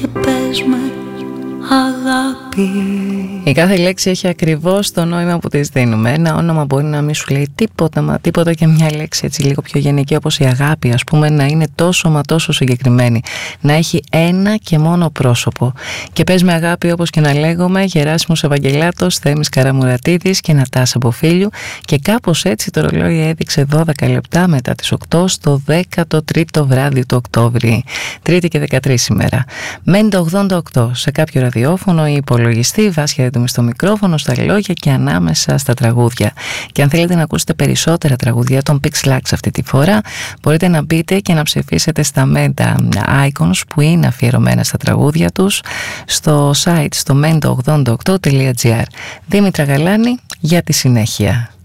και πες με αγάπη. Η κάθε λέξη έχει ακριβώς το νόημα που της δίνουμε. Ένα όνομα μπορεί να μην σου λέει τίποτα, μα τίποτα, και μια λέξη έτσι λίγο πιο γενική όπως η αγάπη, ας πούμε, να είναι τόσο μα τόσο συγκεκριμένη. Να έχει ένα και μόνο πρόσωπο. Και πες με αγάπη, όπως και να λέγομαι, Γεράσιμος Ευαγγελάτος, Θέμης Καραμουρατίδης και Νατάσα Μποφίλιου. Και κάπως έτσι το ρολόι έδειξε 12 λεπτά μετά τις 8 στο 13ο βράδυ του Οκτώβρη. Τρίτη και 13 ημέρα. Μέντε 88 σε κάποιο ραδιόφωνο ή υπολογιστή, Βάσια Δεδομή στο μικρόφωνο, στα λόγια και ανάμεσα στα τραγούδια. Και αν θέλετε να ακούσετε περισσότερα τραγούδια των Pixlax αυτή τη φορά, μπορείτε να μπείτε και να ψηφίσετε στα Menta Icons που είναι αφιερωμένα στα τραγούδια τους στο site στο menta88.gr. Δήμητρα Γαλάνη για τη συνέχεια.